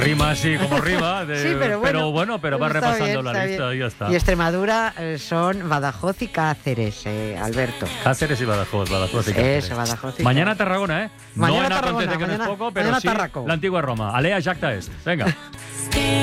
Rima así como rima, Sí, pero bueno, va está repasando bien, la está lista bien. y ya está. Y Extremadura son Badajoz y Cáceres, Alberto. Cáceres y Badajoz y Cáceres. Eso, Badajoz y Mañana Tarragona, ¿eh? Mañana no en Tarragona, acontece que no es mañana- poco, pero mañana sí Tarraco. la antigua Roma. Alea Jacta Est. Venga.